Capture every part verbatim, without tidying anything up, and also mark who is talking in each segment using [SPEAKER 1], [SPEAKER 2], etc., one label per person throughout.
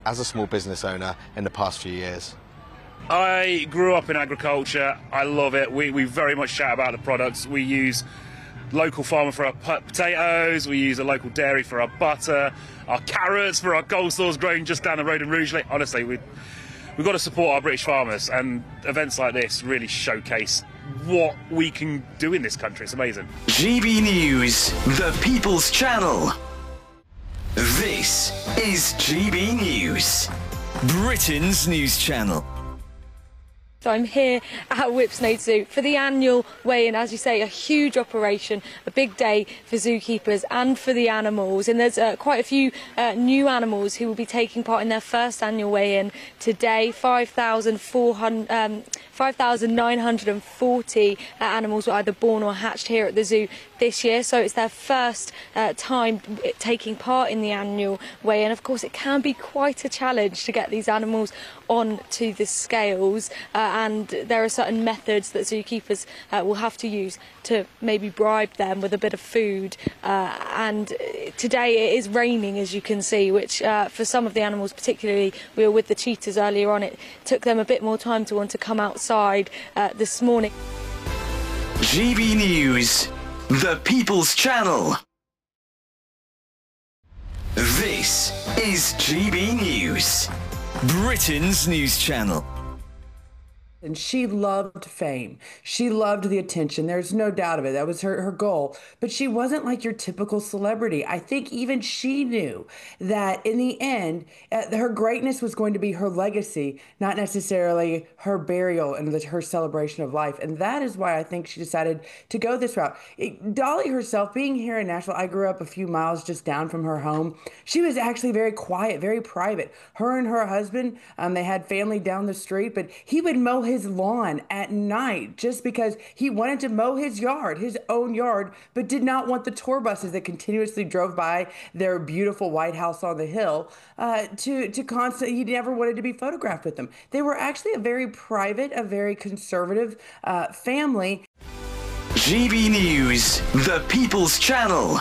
[SPEAKER 1] as a small business owner in the past few years?
[SPEAKER 2] I grew up in agriculture. I love it. We, we very much chat about the products. We use local farmer for our potatoes, we use a local dairy for our butter, our carrots for our coleslaws grown just down the road in Rugeley. Honestly, we, we've got to support our British farmers, and events like this really showcase what we can do in this country. It's amazing.
[SPEAKER 3] G B News, the People's Channel. This is G B News, Britain's news channel.
[SPEAKER 4] So I'm here at Whipsnade Zoo for the annual weigh-in. As you say, a huge operation, a big day for zookeepers and for the animals. And there's uh, quite a few uh, new animals who will be taking part in their first annual weigh-in today. five thousand nine hundred forty uh, animals were either born or hatched here at the zoo this year. So it's their first uh, time taking part in the annual weigh-in. Of course, it can be quite a challenge to get these animals onto the scales. Uh, and there are certain methods that zookeepers uh, will have to use to maybe bribe them with a bit of food. Uh, and today it is raining, as you can see, which uh, for some of the animals, particularly we were with the cheetahs earlier on, it took them a bit more time to want to come outside uh, this morning.
[SPEAKER 3] G B News, the People's Channel. This is G B News, Britain's news channel.
[SPEAKER 5] And she loved fame. She loved the attention. There's no doubt of it. That was her, her goal. But she wasn't like your typical celebrity. I think even she knew that in the end, uh, her greatness was going to be her legacy, not necessarily her burial and the, her celebration of life. And that is why I think she decided to go this route. It, Dolly herself, being here in Nashville, I grew up a few miles just down from her home. She was actually very quiet, very private. Her and her husband, um, they had family down the street, but he would mow his lawn at night just because he wanted to mow his yard, his own yard, but did not want the tour buses that continuously drove by their beautiful White House on the hill uh, to, to constantly, he never wanted to be photographed with them. They were actually a very private, a very conservative uh, family.
[SPEAKER 3] G B News, the People's Channel.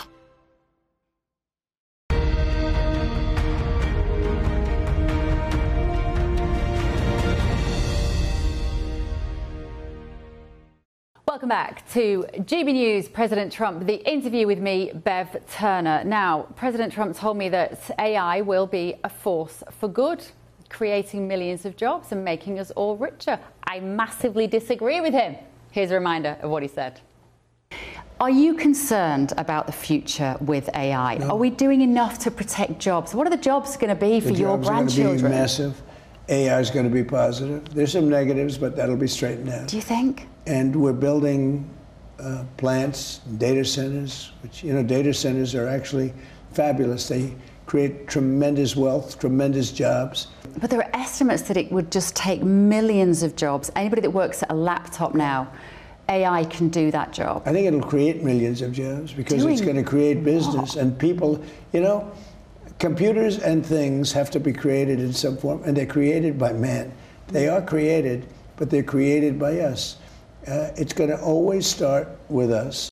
[SPEAKER 6] Welcome back to G B News. President Trump, the interview with me, Bev Turner. Now, President Trump told me that A I will be a force for good, creating millions of jobs and making us all richer. I massively disagree with him. Here's a reminder of what he said. Are you concerned about the future with A I? No. Are we doing enough to protect jobs? What are the jobs going to be for your grandchildren?
[SPEAKER 7] The jobs are going to be massive. A I is going to be positive. There's some negatives, but that'll be straightened out.
[SPEAKER 6] Do you think?
[SPEAKER 7] And we're building uh, plants, data centers, which, you know, data centers are actually fabulous. They create tremendous wealth, tremendous jobs.
[SPEAKER 6] But there are estimates that it would just take millions of jobs. Anybody that works at a laptop now, A I can do that job.
[SPEAKER 7] I think it'll create millions of jobs because Doing it's going to create business. What? And people, you know, computers and things have to be created in some form, and they're created by man. They are created, but they're created by us. Uh, it's going to always start with us.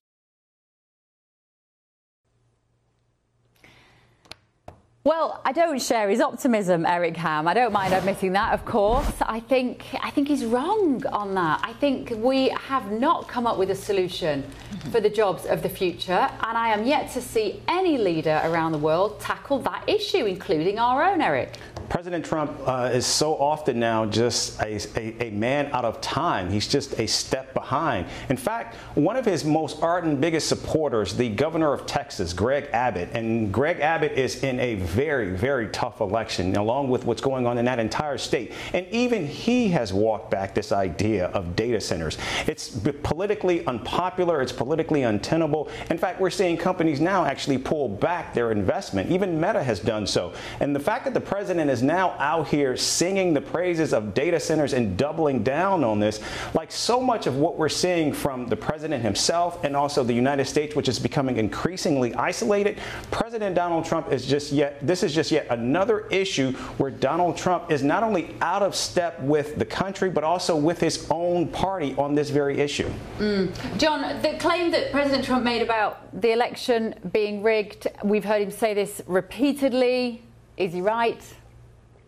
[SPEAKER 6] Well, I don't share his optimism, Eric Ham. I don't mind admitting that, of course. I think I think he's wrong on that. I think we have not come up with a solution for the jobs of the future, and I am yet to see any leader around the world tackle that issue, including our own, Eric.
[SPEAKER 8] President Trump uh, is so often now just a, a, a man out of time. He's just a step behind. In fact, one of his most ardent, biggest supporters, the governor of Texas, Greg Abbott, and Greg Abbott is in a very, very tough election, along with what's going on in that entire state. And even he has walked back this idea of data centers. It's politically unpopular. It's politically untenable. In fact, we're seeing companies now actually pull back their investment. Even Meta has done so. And the fact that the president is now out here singing the praises of data centers and doubling down on this, like so much of what we're seeing from the president himself and also the United States, which is becoming increasingly isolated, President Donald Trump is just yet, this is just yet another issue where Donald Trump is not only out of step with the country, but also with his own party on this very issue.
[SPEAKER 6] Mm. John, the claim that President Trump made about the election being rigged, we've heard him say this repeatedly. Is he right?